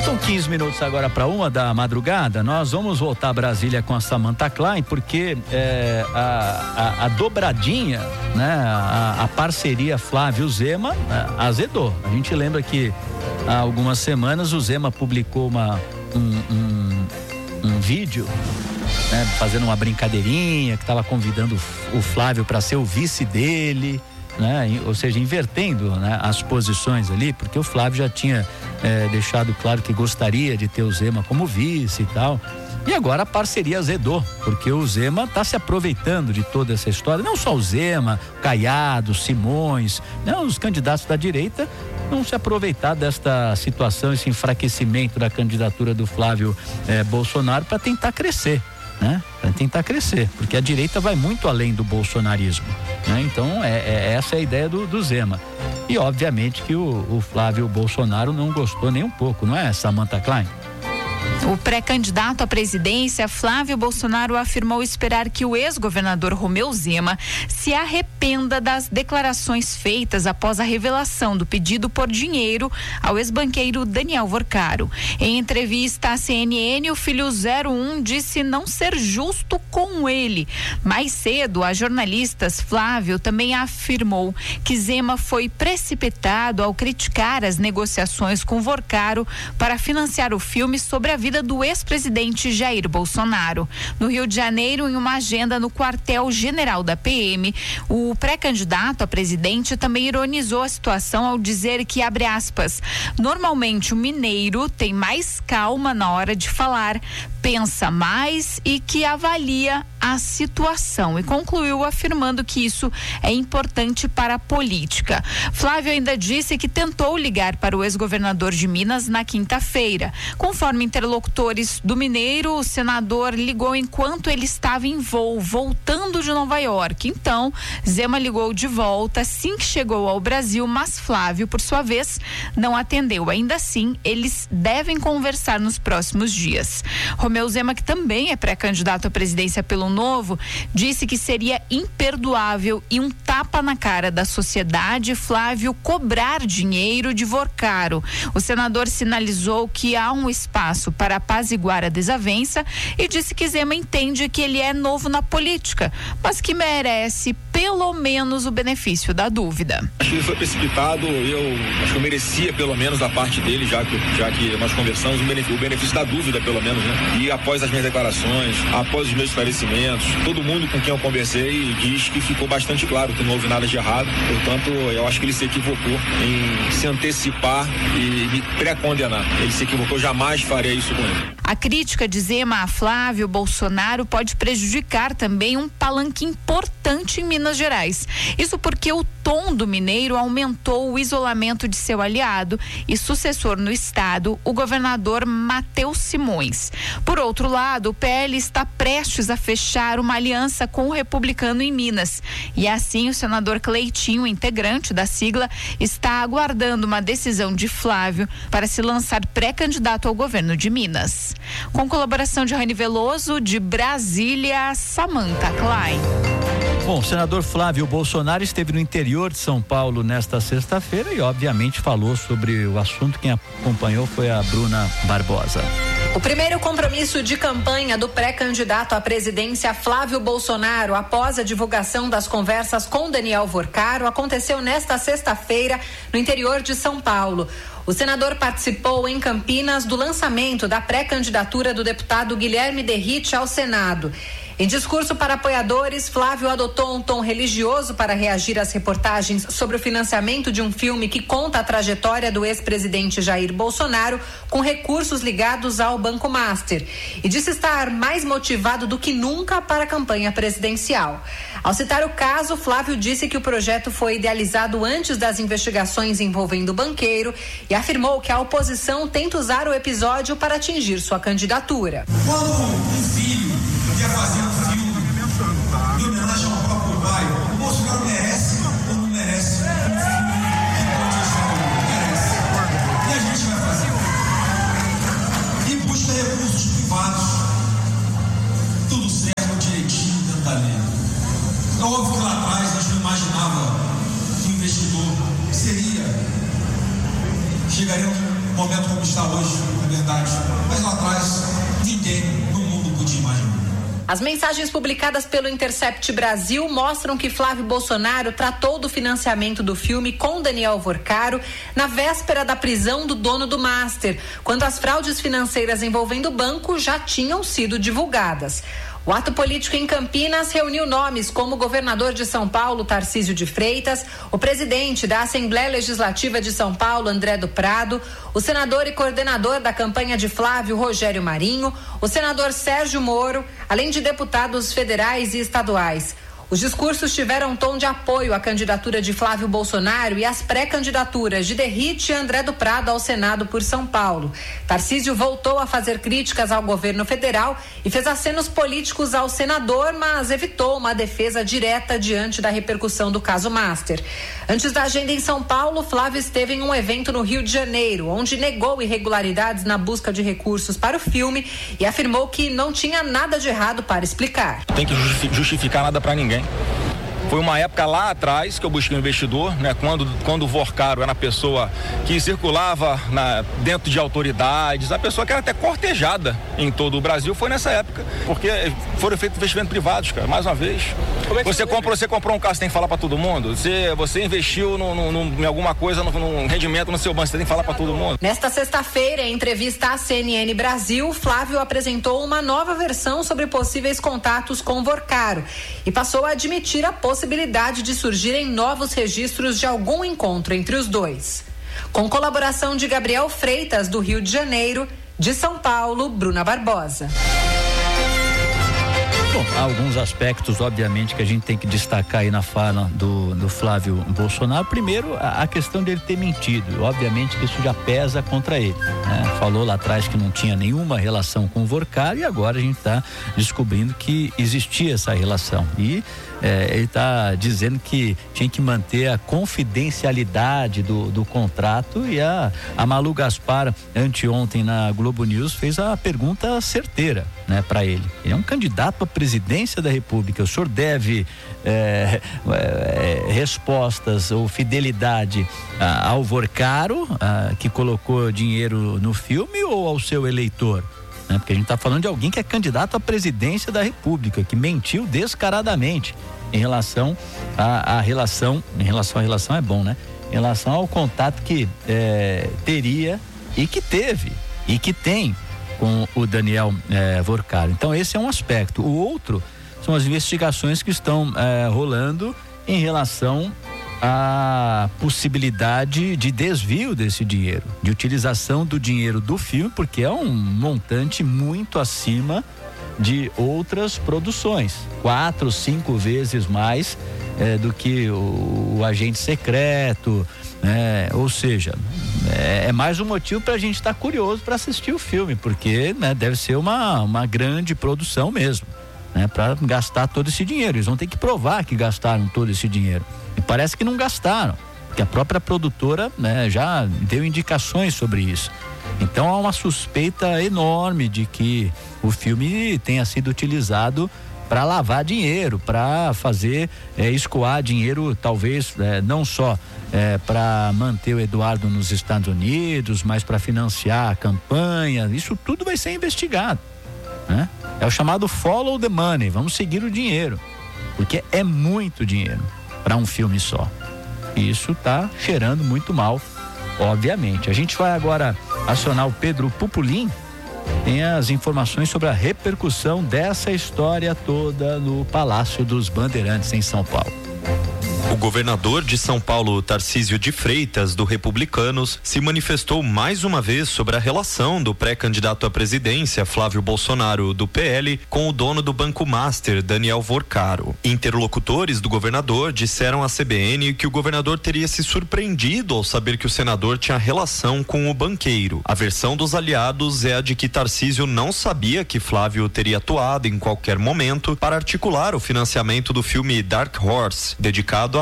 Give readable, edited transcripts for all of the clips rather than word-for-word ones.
Faltam 15 minutos agora para 1 da madrugada. Nós vamos voltar a Brasília com a Samantha Klein, porque a dobradinha, né, a parceria Flávio Zema azedou. A gente lembra que há algumas semanas o Zema publicou um vídeo, né, fazendo uma brincadeirinha, que estava convidando o Flávio para ser o vice dele, né? Ou seja, invertendo, né, as posições ali, porque o Flávio já tinha deixado claro que gostaria de ter o Zema como vice e tal. E agora a parceria azedou, porque o Zema está se aproveitando de toda essa história. Não só o Zema, Caiado, Simões, não, os candidatos da direita não se aproveitar desta situação, esse enfraquecimento da candidatura do Flávio Bolsonaro para tentar crescer, né? Para tentar crescer, porque a direita vai muito além do bolsonarismo, né? Então essa é a ideia do Zema. E obviamente que o Flávio Bolsonaro não gostou nem um pouco, não é, Samantha Klein? O pré-candidato à presidência, Flávio Bolsonaro, afirmou esperar que o ex-governador Romeu Zema se arrependa das declarações feitas após a revelação do pedido por dinheiro ao ex-banqueiro Daniel Vorcaro. Em entrevista à CNN, o filho 01 disse não ser justo com ele. Mais cedo, a jornalistas, Flávio também afirmou que Zema foi precipitado ao criticar as negociações com Vorcaro para financiar o filme sobre a vida do ex-presidente Jair Bolsonaro. No Rio de Janeiro, em uma agenda no quartel-general da PM, o pré-candidato a presidente também ironizou a situação ao dizer que, abre aspas, normalmente o mineiro tem mais calma na hora de falar, pensa mais e que avalia a situação, e concluiu afirmando que isso é importante para a política. Flávio ainda disse que tentou ligar para o ex-governador de Minas na quinta-feira. Conforme interlocutores do mineiro, o senador ligou enquanto ele estava em voo, voltando de Nova York. Então, Zema ligou de volta assim que chegou ao Brasil, mas Flávio, por sua vez, não atendeu. Ainda assim, eles devem conversar nos próximos dias. Romeu Zema, que também é pré-candidato à presidência pelo Novo, disse que seria imperdoável e um tapa na cara da sociedade Flávio cobrar dinheiro de Vorcaro. O senador sinalizou que há um espaço para apaziguar a desavença e disse que Zema entende que ele é novo na política, mas que merece pelo menos o benefício da dúvida. Acho que ele foi precipitado, acho que eu merecia pelo menos da parte dele, já que nós conversamos, o benefício da dúvida pelo menos, né? E após as minhas declarações, após os meus esclarecimentos, todo mundo com quem eu conversei diz que ficou bastante claro que não houve nada de errado. Portanto, eu acho que ele se equivocou em se antecipar e me pré-condenar. Ele se equivocou, jamais faria isso com ele. A crítica de Zema a Flávio Bolsonaro pode prejudicar também um palanque importante em Minas Gerais. Isso porque o tom do mineiro aumentou o isolamento de seu aliado e sucessor no estado, o governador Matheus Simões. Por outro lado, o PL está prestes a fechar uma aliança com o republicano em Minas. E assim, o senador Cleitinho, integrante da sigla, está aguardando uma decisão de Flávio para se lançar pré-candidato ao governo de Minas. Com colaboração de Rani Veloso, de Brasília, Samantha Klein. Bom, o senador Flávio Bolsonaro esteve no interior de São Paulo nesta sexta-feira e obviamente falou sobre o assunto. Quem acompanhou foi a Bruna Barbosa. O primeiro compromisso de campanha do pré-candidato à presidência Flávio Bolsonaro, após a divulgação das conversas com Daniel Vorcaro, aconteceu nesta sexta-feira no interior de São Paulo. O senador participou em Campinas do lançamento da pré-candidatura do deputado Guilherme Derrite ao Senado. Em discurso para apoiadores, Flávio adotou um tom religioso para reagir às reportagens sobre o financiamento de um filme que conta a trajetória do ex-presidente Jair Bolsonaro com recursos ligados ao Banco Master. E disse estar mais motivado do que nunca para a campanha presidencial. Ao citar o caso, Flávio disse que o projeto foi idealizado antes das investigações envolvendo o banqueiro e afirmou que a oposição tenta usar o episódio para atingir sua candidatura. Quando um filho quer fazer um filme de homenagem ao próprio pai, o Bolsonaro merece ou não merece? Merece. E a gente vai fazer. E busca recursos privados. Tudo certo, direitinho, dentro da lei. É óbvio que lá atrás a gente não imaginava que o investidor chegaria momento como está hoje, é verdade. Mas lá atrás, ninguém no mundo podia imaginar. As mensagens publicadas pelo Intercept Brasil mostram que Flávio Bolsonaro tratou do financiamento do filme com Daniel Vorcaro na véspera da prisão do dono do Master, quando as fraudes financeiras envolvendo o banco já tinham sido divulgadas. O ato político em Campinas reuniu nomes como o governador de São Paulo, Tarcísio de Freitas, o presidente da Assembleia Legislativa de São Paulo, André do Prado, o senador e coordenador da campanha de Flávio, Rogério Marinho, o senador Sérgio Moro, além de deputados federais e estaduais. Os discursos tiveram tom de apoio à candidatura de Flávio Bolsonaro e às pré-candidaturas de Derrite e André do Prado ao Senado por São Paulo. Tarcísio voltou a fazer críticas ao governo federal e fez acenos políticos ao senador, mas evitou uma defesa direta diante da repercussão do caso Master. Antes da agenda em São Paulo, Flávio esteve em um evento no Rio de Janeiro, onde negou irregularidades na busca de recursos para o filme e afirmou que não tinha nada de errado para explicar. Tem que justificar nada para ninguém. Foi uma época lá atrás que eu busquei um investidor, né? Quando o Vorcaro era a pessoa que circulava dentro de autoridades, a pessoa que era até cortejada em todo o Brasil, foi nessa época, porque foram feitos investimentos privados, cara, mais uma vez. Você comprou um carro, você tem que falar para todo mundo. Você investiu em alguma coisa, num rendimento no seu banco, você tem que falar para todo mundo. Nesta sexta-feira, em entrevista à CNN Brasil, Flávio apresentou uma nova versão sobre possíveis contatos com Vorcaro e passou a admitir a possibilidade de surgirem novos registros de algum encontro entre os dois. Com colaboração de Gabriel Freitas, do Rio de Janeiro, de São Paulo, Bruna Barbosa. Bom, há alguns aspectos, obviamente, que a gente tem que destacar aí na fala do Flávio Bolsonaro. Primeiro, a questão dele ter mentido. Obviamente que isso já pesa contra ele, né? Falou lá atrás que não tinha nenhuma relação com o Vorcaro e agora a gente está descobrindo que existia essa relação. E ele está dizendo que tinha que manter a confidencialidade do contrato e a Malu Gaspar, anteontem na Globo News, fez a pergunta certeira, né, para ele. Ele é um candidato à presidência da República. O senhor deve respostas ou fidelidade ao Vorcaro, que colocou dinheiro no filme, ou ao seu eleitor? Porque a gente está falando de alguém que é candidato à presidência da República, que mentiu descaradamente em relação à relação. Em relação à relação é bom, né? Em relação ao contato que teria e que teve e que tem com o Daniel Vorcaro. Então esse é um aspecto. O outro são as investigações que estão rolando em relação a possibilidade de desvio desse dinheiro, de utilização do dinheiro do filme, porque é um montante muito acima de outras produções, 4, 5 vezes mais do que o Agente Secreto, ou seja, é mais um motivo para a gente estar curioso para assistir o filme, porque deve ser uma grande produção mesmo, para gastar todo esse dinheiro. Eles vão ter que provar que gastaram todo esse dinheiro. E parece que não gastaram, porque a própria produtora, já deu indicações sobre isso. Então há uma suspeita enorme de que o filme tenha sido utilizado para lavar dinheiro, para fazer escoar dinheiro, talvez não só para manter o Eduardo nos Estados Unidos, mas para financiar a campanha. Isso tudo vai ser investigado, né? É o chamado follow the money, vamos seguir o dinheiro, porque é muito dinheiro para um filme só. E isso tá cheirando muito mal, obviamente. A gente vai agora acionar o Pedro Pupolin, tem as informações sobre a repercussão dessa história toda no Palácio dos Bandeirantes, em São Paulo. O governador de São Paulo, Tarcísio de Freitas, do Republicanos, se manifestou mais uma vez sobre a relação do pré-candidato à presidência, Flávio Bolsonaro, do PL, com o dono do Banco Master, Daniel Vorcaro. Interlocutores do governador disseram à CBN que o governador teria se surpreendido ao saber que o senador tinha relação com o banqueiro. A versão dos aliados é a de que Tarcísio não sabia que Flávio teria atuado em qualquer momento para articular o financiamento do filme Dark Horse, dedicado a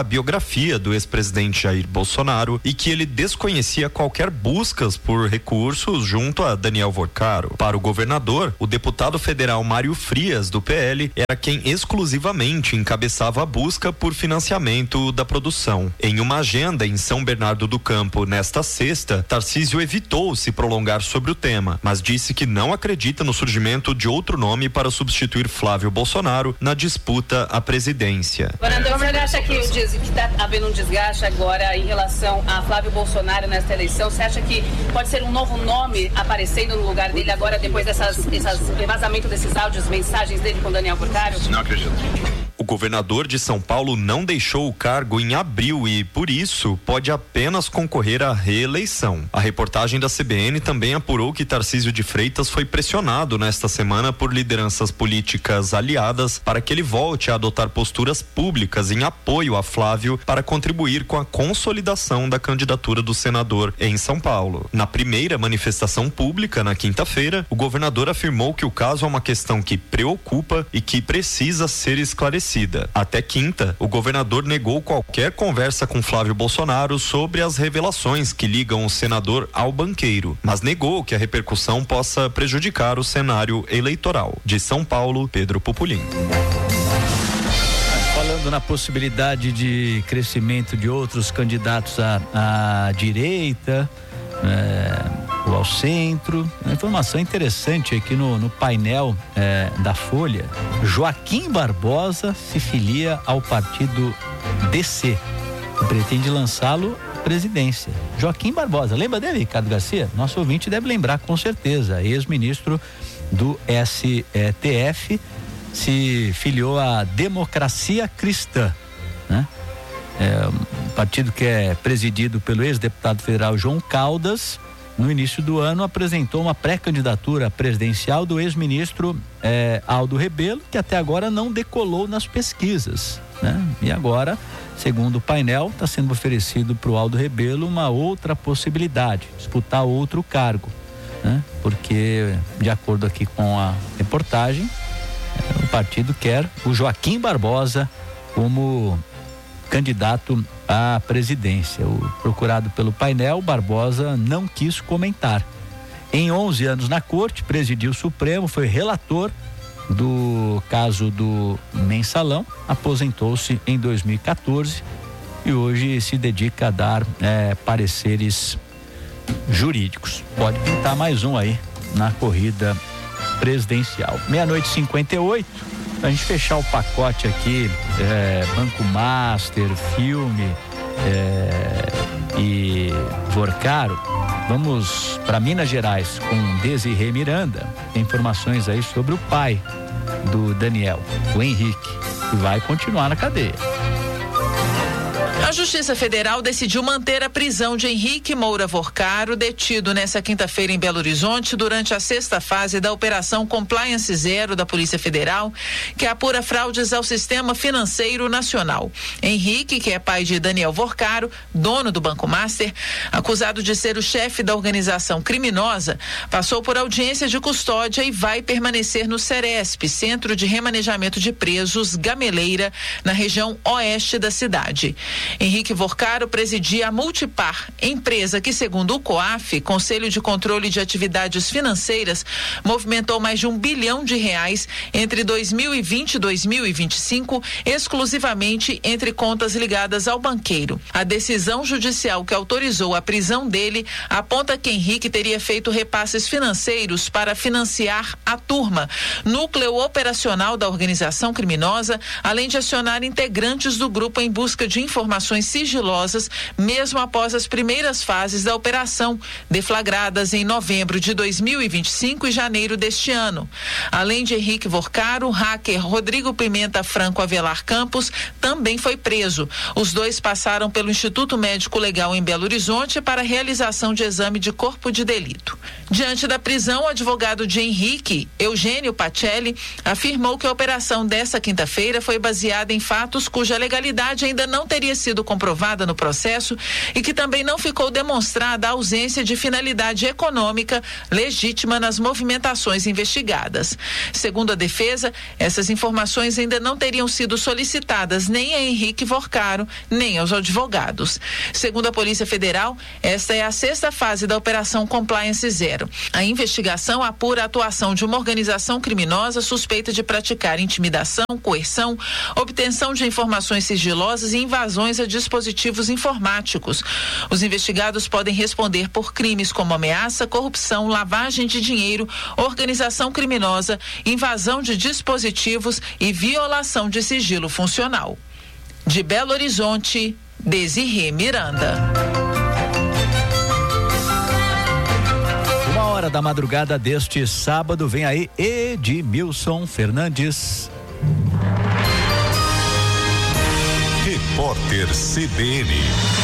a biografia do ex-presidente Jair Bolsonaro e que ele desconhecia qualquer buscas por recursos junto a Daniel Vorcaro. Para o governador, o deputado federal Mário Frias, do PL, era quem exclusivamente encabeçava a busca por financiamento da produção. Em uma agenda em São Bernardo do Campo nesta sexta, Tarcísio evitou se prolongar sobre o tema, mas disse que não acredita no surgimento de outro nome para substituir Flávio Bolsonaro na disputa à presidência. Governador, você acha que está havendo um desgaste agora em relação a Flávio Bolsonaro nesta eleição? Você acha que pode ser um novo nome aparecendo no lugar dele agora, depois desse vazamento desses áudios, mensagens dele com Daniel Vorcaro? Não acredito. O governador de São Paulo não deixou o cargo em abril e, por isso, pode apenas concorrer à reeleição. A reportagem da CBN também apurou que Tarcísio de Freitas foi pressionado nesta semana por lideranças políticas aliadas para que ele volte a adotar posturas públicas em apoio a Flávio para contribuir com a consolidação da candidatura do senador em São Paulo. Na primeira manifestação pública, na quinta-feira, o governador afirmou que o caso é uma questão que preocupa e que precisa ser esclarecida. Até quinta, o governador negou qualquer conversa com Flávio Bolsonaro sobre as revelações que ligam o senador ao banqueiro, mas negou que a repercussão possa prejudicar o cenário eleitoral. De São Paulo, Pedro Pupolin. Falando na possibilidade de crescimento de outros candidatos à direita, ou ao centro, uma informação interessante aqui no painel da Folha: Joaquim Barbosa se filia ao partido DC e pretende lançá-lo à presidência. Joaquim Barbosa, lembra dele, Ricardo Garcia? Nosso ouvinte deve lembrar com certeza, ex-ministro do STF, se filiou à Democracia Cristã, né? Um partido que é presidido pelo ex-deputado federal João Caldas. No início do ano, apresentou uma pré-candidatura presidencial do ex-ministro Aldo Rebelo, que até agora não decolou nas pesquisas, né? E agora, segundo o painel, está sendo oferecido para o Aldo Rebelo uma outra possibilidade, disputar outro cargo, né? Porque, de acordo aqui com a reportagem, o partido quer o Joaquim Barbosa como candidato à presidência. O procurado pelo painel, Barbosa não quis comentar. Em 11 anos na corte, presidiu o Supremo, foi relator do caso do Mensalão, aposentou-se em 2014 e hoje se dedica a dar pareceres jurídicos. Pode pintar mais um aí na corrida presidencial. 00:58. Pra gente fechar o pacote aqui, Banco Master, filme e Vorcaro, vamos para Minas Gerais com Desirê Miranda. Tem informações aí sobre o pai do Daniel, o Henrique, que vai continuar na cadeia. A Justiça Federal decidiu manter a prisão de Henrique Moura Vorcaro, detido nesta quinta-feira em Belo Horizonte durante a sexta fase da Operação Compliance Zero da Polícia Federal, que apura fraudes ao sistema financeiro nacional. Henrique, que é pai de Daniel Vorcaro, dono do Banco Master, acusado de ser o chefe da organização criminosa, passou por audiência de custódia e vai permanecer no Ceresp, Centro de Remanejamento de Presos, Gameleira, na região oeste da cidade. Henrique Vorcaro presidia a Multipar, empresa que, segundo o COAF, Conselho de Controle de Atividades Financeiras, movimentou mais de R$1 bilhão entre 2020 e 2025, exclusivamente entre contas ligadas ao banqueiro. A decisão judicial que autorizou a prisão dele aponta que Henrique teria feito repasses financeiros para financiar a Turma, núcleo operacional da organização criminosa, além de acionar integrantes do grupo em busca de informações sigilosas, mesmo após as primeiras fases da operação, deflagradas em novembro de 2025 e janeiro deste ano. Além de Henrique Vorcaro, o hacker Rodrigo Pimenta Franco Avelar Campos também foi preso. Os dois passaram pelo Instituto Médico Legal em Belo Horizonte para a realização de exame de corpo de delito. Diante da prisão, o advogado de Henrique, Eugênio Pacelli, afirmou que a operação desta quinta-feira foi baseada em fatos cuja legalidade ainda não teria sido sido comprovada no processo e que também não ficou demonstrada a ausência de finalidade econômica legítima nas movimentações investigadas. Segundo a defesa, essas informações ainda não teriam sido solicitadas nem a Henrique Vorcaro, nem aos advogados. Segundo a Polícia Federal, esta é a 6ª fase da Operação Compliance Zero. A investigação apura a atuação de uma organização criminosa suspeita de praticar intimidação, coerção, obtenção de informações sigilosas e invasões a dispositivos informáticos. Os investigados podem responder por crimes como ameaça, corrupção, lavagem de dinheiro, organização criminosa, invasão de dispositivos e violação de sigilo funcional. De Belo Horizonte, Desirê Miranda. 1h da madrugada deste sábado, vem aí Edmilson Fernandes. Repórter CBN.